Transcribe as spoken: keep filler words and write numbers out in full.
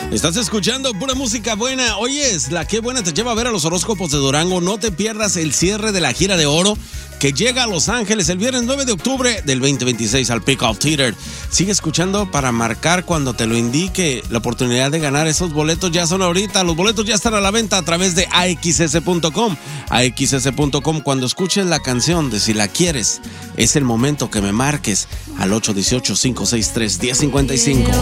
Estás escuchando pura música buena. Oyes, la que buena te lleva a ver a los horóscopos de Durango. No te pierdas el cierre de la gira de oro que llega a Los Ángeles el viernes nueve de octubre del veinte veintiséis al Peacock Theater. Sigue escuchando para marcar cuando te lo indique. La oportunidad de ganar esos boletos ya son ahorita. Los boletos ya están a la venta a través de A X S punto com. A X S punto com. Cuando escuches la canción de Si la quieres, es el momento que me marques al ocho uno ocho, cinco seis tres, uno cero cinco cinco.